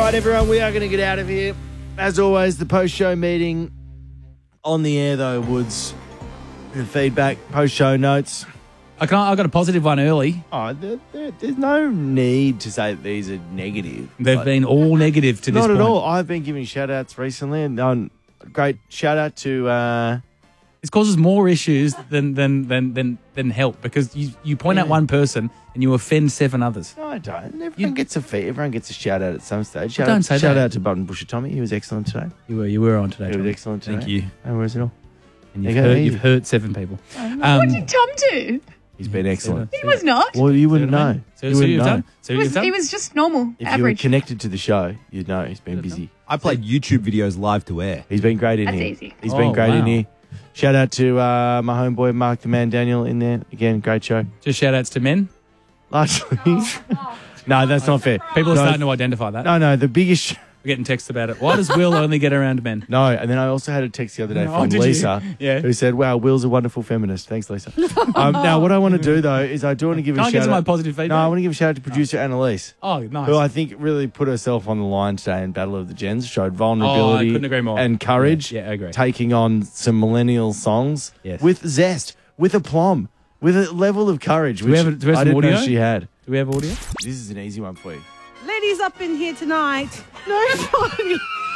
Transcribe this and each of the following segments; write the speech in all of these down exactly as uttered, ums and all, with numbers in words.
right, everyone, we are going to get out of here. As always, the post-show meeting on the air, though, Woods. The feedback, post-show notes. I can, I got a positive one early. Oh, there, there, there's no need to say that these are negative. They've been all negative to this Not point. at all. I've been giving shout-outs recently, and um, great shout-out to... Uh, This causes more issues than than than than, than help because you, you point Yeah. out one person and you offend seven others. No, I don't. Everyone gets a fee. Everyone gets a shout-out at some stage. Shout, Well, don't out, say shout that. out to Button Busher Tommy. He was excellent today. You were you were on today. He was Tommy. excellent today. Thank you. No worries at all. And you've, There you go, hurt, easy. you've hurt seven people. What Um, did Tom do? He's been excellent. He was not. Well, you wouldn't See what I know. mean? See, You see what wouldn't you've know. done? See He what was, you've done? he was just normal, If you were average. connected to the show, you'd know he's been busy. I played YouTube videos live to air. He's been great in That's here. easy. He's Oh, been great in wow. here. Shout out to uh, my homeboy Mark the Man Daniel in there. Again, great show. Just shout outs to men. Largely. No, that's not fair. People are no, starting to identify that. No, no, the biggest... Sh- We're getting texts about it. Why does Will only get around men? No, and then I also had a text the other day Oh, from did you? Lisa Yeah. who said, wow, Will's a wonderful feminist. Thanks, Lisa. um, now, what I want to do, though, is I do want to give Can a I get shout to my out... positive feedback? No, I want to give a shout out to producer Annalise, Oh, nice. who I think really put herself on the line today in Battle of the Gens, showed vulnerability Oh, couldn't agree more. and courage, Yeah, yeah, I agree. taking on some millennial songs Yes. with zest, with aplomb, with a level of courage, we which have- do we have I some didn't know audio? she had. Do we have audio? This is an easy one for you. Ladies up in here tonight. Nobody.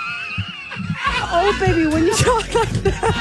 Oh, baby, when you talk like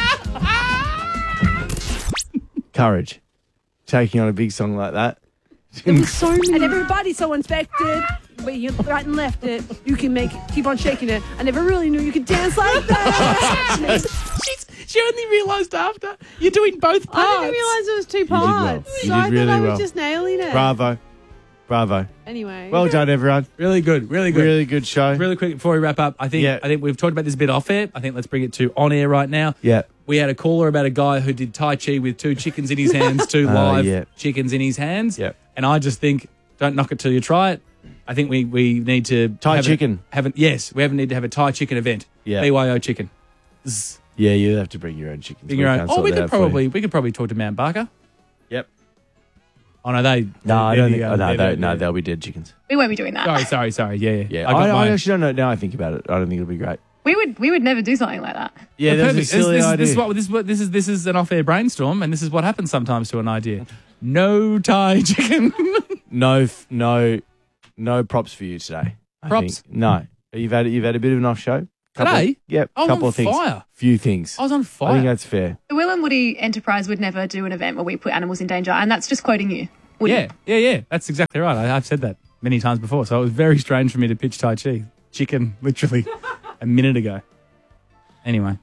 that. Courage. Taking on a big song like that. So and everybody's so inspected. But you right and left it. You can make it. Keep on shaking it. I never really knew you could dance like that. She's, she only realised after. You're doing both parts. I didn't realise it was two well. parts. You So did I thought really I was well. just nailing it. Bravo. Bravo. Anyway. Well done, everyone. Really good, really good. Really good show. Really quick before we wrap up, I think Yeah. I think we've talked about this a bit off air. I think let's bring it to on air right now. Yeah. We had a caller about a guy who did Tai Chi with two chickens in his hands, two Oh, live yeah. chickens in his hands. Yeah. And I just think, don't knock it till you try it. I think we, we need to Thai have chicken. A, have an, yes, we have a need to have a Thai chicken event. Yeah. B Y O chicken. Zzz. Yeah, you have to bring your own chickens. Bring We your own. can't Oh, sort we that could out for you. probably we could probably talk to Mount Barker. Yep. Oh no, they. No, I they- don't they think. go- Oh, no, they- they, they- no, they- they'll be dead chickens. We won't be doing that. Sorry, sorry, sorry. Yeah, yeah. Yeah, I got I, I mine. actually don't know. Now I think about it, I don't think it'll be great. We would we would never do something like that. Yeah, Well, that's a perfect. silly this, this, idea. This is what this is what this is. This is an off-air brainstorm, and this is what happens sometimes to an idea. No Thai chicken. No, f- no, no props for you today. I Props? think. No, you've had you've had a bit of an off show Today? Yep, I was couple on of things. fire. Few things. I was on I fire. think that's fair. The Will and Woody Enterprise would never do an event where we put animals in danger, and that's just quoting you. Woody. Yeah, yeah, yeah. That's exactly right. I, I've said that many times before, so it was very strange for me to pitch Tai Chi chicken literally a minute ago. Anyway,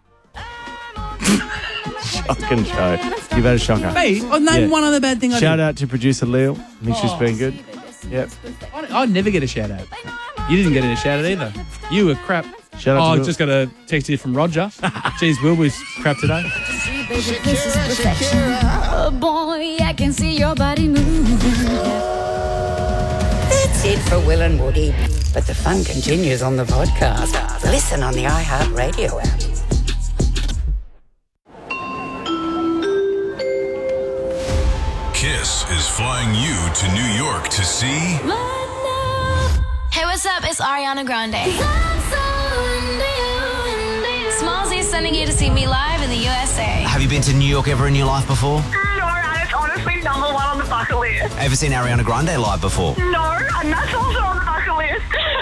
Shocking show. You've had a shocker. hey, I'll name Yeah. one other bad thing I Shout did. out to producer Leo. I think she's Oh. been good. Yep. I, I'd never get a shout out. You didn't get a shout out either. You were crap. Shout out oh, to I Will. just got a text here from Roger. Jeez, Will was crap today. This is perfection. Oh boy, I can see your body moving. That's it for Will and Woody. But the fun continues on the podcast. Listen on the iHeartRadio app. Kiss is flying you to New York to see Hey, what's up? It's Ariana Grande. Smallsy's sending you to see me live in the U S A. Have you been to New York ever in your life before? No, and it's honestly number one on the bucket list. Ever seen Ariana Grande live before? No, and that's also on the bucket list.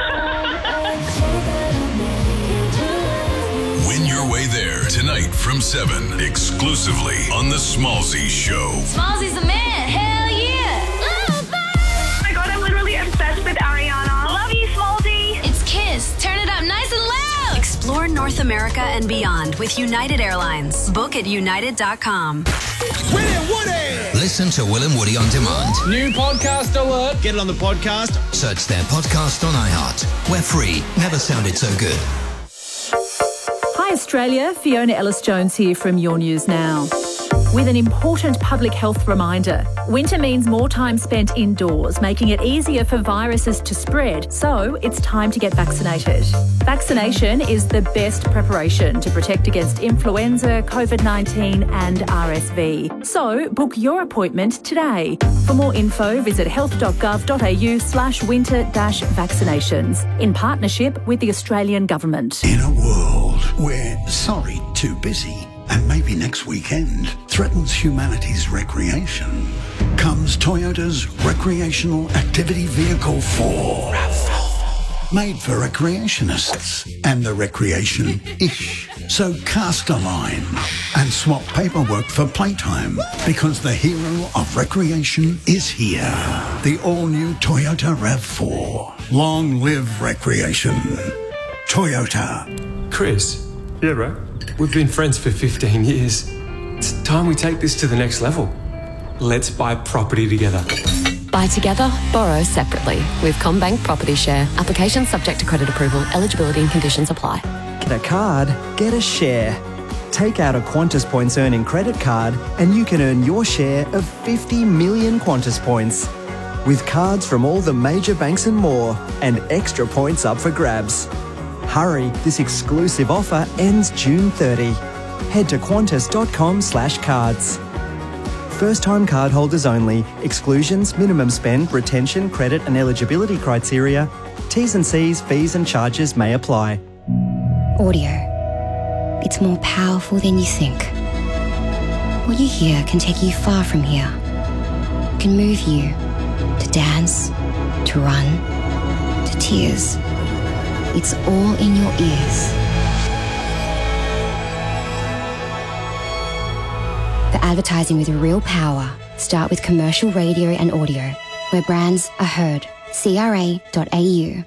Win your way there tonight from seven, exclusively on The Smallzy Show. Smallsy's the man. Hell yeah. Oh my god, I'm literally obsessed with Ariana. Love you, Smallzy. It's Kiss. Turn it up nice and loud. Explore North America and beyond with United Airlines. Book at united dot com. Listen to Will and Woody on demand. New podcast alert. Get it on the podcast. Search their podcast on iHeart. We're free. Never sounded so good. Hi Australia, Fiona Ellis-Jones here from Your News Now. with an important public health reminder. Winter means more time spent indoors, making it easier for viruses to spread, so it's time to get vaccinated. Vaccination is the best preparation to protect against influenza, COVID nineteen and R S V. So book your appointment today. For more info, visit health.gov.au slash winter dash vaccinations in partnership with the Australian Government. In a world where sorry, too busy, and maybe next weekend threatens humanity's recreation, comes Toyota's Recreational Activity Vehicle four. Made for recreationists and the recreation-ish. So cast a line and swap paperwork for playtime, because the hero of recreation is here. The all-new Toyota RAV four. Long live recreation. Toyota. Chris. Yeah, bro? We've been friends for fifteen years. It's time we take this to the next level. Let's buy property together. Buy together, borrow separately with CommBank Property Share. Application subject to credit approval. Eligibility and conditions apply. Get a card, get a share. Take out a Qantas Points earning credit card and you can earn your share of fifty million Qantas Points. With cards from all the major banks and more, and extra points up for grabs. Hurry, this exclusive offer ends June thirtieth. Head to qantas.com slash cards. First-time cardholders only. Exclusions, minimum spend, retention, credit and eligibility criteria. T's and C's, fees and charges may apply. Audio. It's more powerful than you think. What you hear can take you far from here. It can move you to dance, to run, to tears. It's all in your ears. For advertising with real power, start with commercial radio and audio, where brands are heard. C R A dot A U.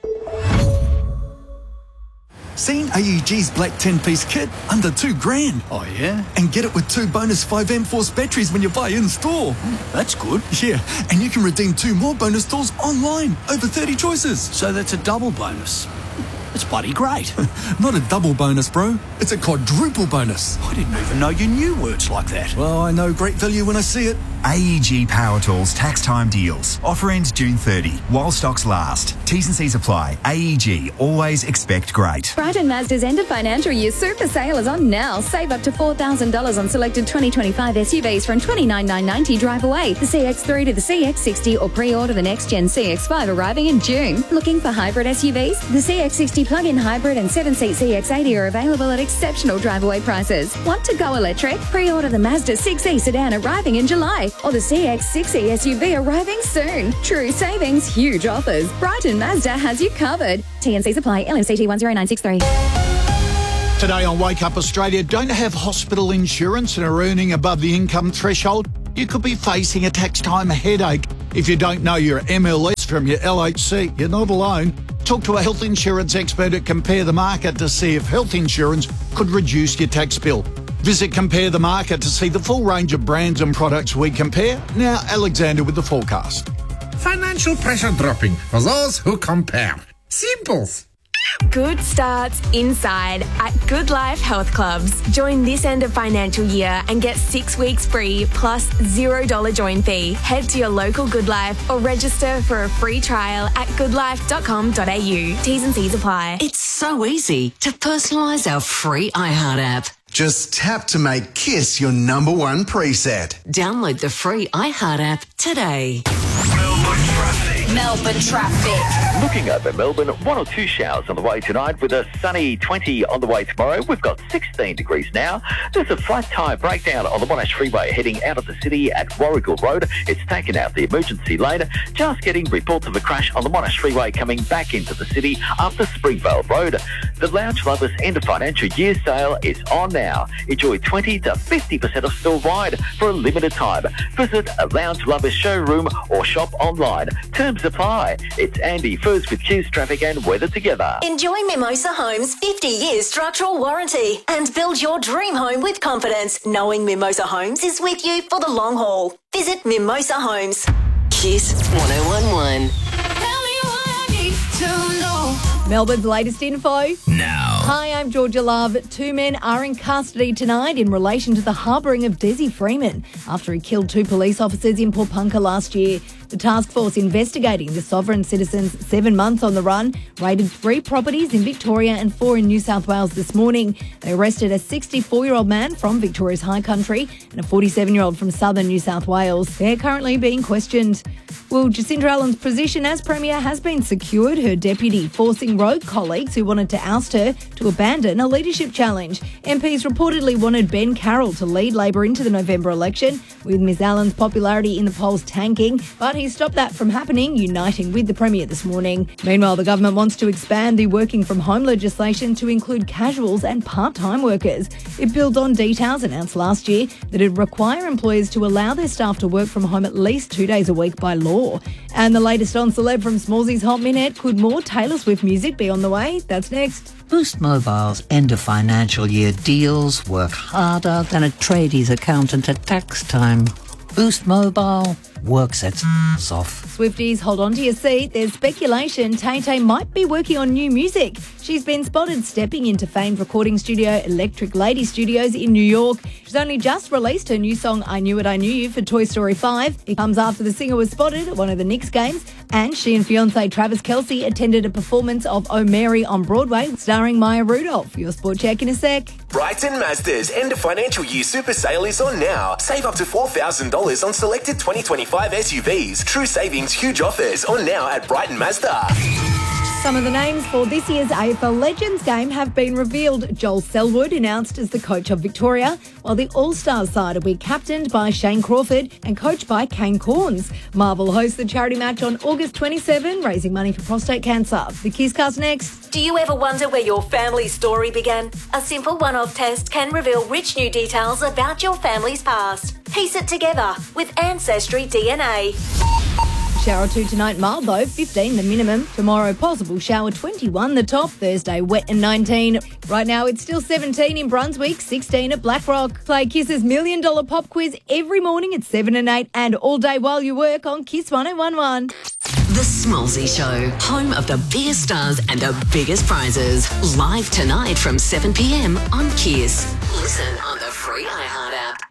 Seen A E G's black ten-piece kit? Under two grand. Oh, yeah? And get it with two bonus five M Force batteries when you buy in-store. That's good. Yeah, and you can redeem two more bonus stores online. Over thirty choices. So that's a double bonus. It's bloody great. Not a double bonus, bro. It's a quadruple bonus. I didn't even know you knew words like that. Well, I know great value when I see it. A E G Power Tools tax time deals. Offer ends June thirtieth while stocks last. T's and C's apply. A E G, always expect great. Brighton Mazda's end of financial year super sale is on now. Save up to four thousand dollars on selected twenty twenty-five S U Vs from twenty-nine thousand nine hundred ninety dollars drive away. The C X three to the C X sixty or pre-order the next gen C X five arriving in June. Looking for hybrid S U Vs? The C X sixty plug-in hybrid and seven-seat C X eighty are available at exceptional drive away prices. Want to go electric? Pre-order the Mazda six E sedan arriving in July or the C X six E S U V arriving soon. True savings, huge offers. Brighton Mazda has you covered. T N Cs apply. L M C T one zero nine six three. Today on Wake Up Australia, don't have hospital insurance and are earning above the income threshold? You could be facing a tax time headache. If you don't know your M L S from your L H C, you're not alone. Talk to a health insurance expert at Compare the Market to see if health insurance could reduce your tax bill. Visit Compare the Market to see the full range of brands and products we compare. Now, Alexander with the forecast. Financial pressure dropping for those who compare. Simples. Good starts inside at Good Life Health Clubs. Join this end of financial year and get six weeks free plus zero dollar join fee. Head to your local Good Life or register for a free trial at good life dot com dot a u. T's and C's apply. It's so easy to personalise our free iHeart app. Just tap to make Kiss your number one preset. Download the free iHeart app today. Melbourne traffic. Melbourne traffic. Looking over Melbourne, one or two showers on the way tonight with a sunny twenty on the way tomorrow. We've got sixteen degrees now. There's a flat tyre breakdown on the Monash Freeway heading out of the city at Warrigal Road. It's taken out the emergency lane. Just getting reports of a crash on the Monash Freeway coming back into the city after Springvale Road. The Lounge Lovers end of financial year sale is on now. Enjoy twenty to fifty percent off store-wide for a limited time. Visit a Lounge Lovers showroom or shop online. Terms apply. It's Andy Furs with Q's Traffic and Weather together. Enjoy Mimosa Homes' fifty year structural warranty and build your dream home with confidence, knowing Mimosa Homes is with you for the long haul. Visit Mimosa Homes. Kiss one oh one one. Melbourne's latest info. Now. Hi, I'm Georgia Love. Two men are in custody tonight in relation to the harbouring of Desi Freeman after he killed two police officers in Popunka last year. The task force investigating the sovereign citizen's seven months on the run raided three properties in Victoria and four in New South Wales this morning. They arrested a sixty-four-year-old man from Victoria's High Country and a forty-seven-year-old from southern New South Wales. They're currently being questioned. Well, Jacinda Ardern's position as Premier has been secured, her deputy forcing rogue colleagues who wanted to oust her to abandon a leadership challenge. M Ps reportedly wanted Ben Carroll to lead Labor into the November election, with Ms Allen's popularity in the polls tanking, but he stopped that from happening, uniting with the Premier this morning. Meanwhile, the government wants to expand the working from home legislation to include casuals and part-time workers. It builds on details announced last year that it would require employers to allow their staff to work from home at least two days a week by law. And the latest on Celeb from Smallsy's Hot Minute. Could more Taylor Swift music be on the way? That's next. Boost Mobile's end of financial year deals work harder than a tradies accountant at tax time. Boost Mobile works its ass off. Swifties, hold on to your seat. There's speculation Tay-Tay might be working on new music. She's been spotted stepping into famed recording studio Electric Lady Studios in New York. She's only just released her new song I Knew It, I Knew You for Toy Story five. It comes after the singer was spotted at one of the Knicks games, and she and fiancé Travis Kelce attended a performance of Oh Mary on Broadway starring Maya Rudolph. Your sport check in a sec. Brighton Mazda's end of financial year super sale is on now. Save up to four thousand dollars on selected twenty twenty-five S U Vs. True savings, huge offers on now at Brighton Mazda. Some of the names for this year's A F L Legends game have been revealed. Joel Selwood announced as the coach of Victoria, while the All-Stars side will be captained by Shane Crawford and coached by Kane Corns. Marvel hosts the charity match on August twenty-seventh, raising money for prostate cancer. The Kisscast next. Do you ever wonder where your family story began? A simple one-off test can reveal rich new details about your family's past. Piece it together with Ancestry D N A. Shower two tonight, mild though, fifteen the minimum. Tomorrow, possible shower twenty-one the top. Thursday, wet and nineteen. Right now, it's still seventeen in Brunswick, sixteen at Blackrock. Play Kiss's Million Dollar Pop Quiz every morning at seven and eight and all day while you work on Kiss one oh one one. The Smallsy Show, home of the biggest stars and the biggest prizes. Live tonight from seven p m on Kiss. Listen on the free iHeart app.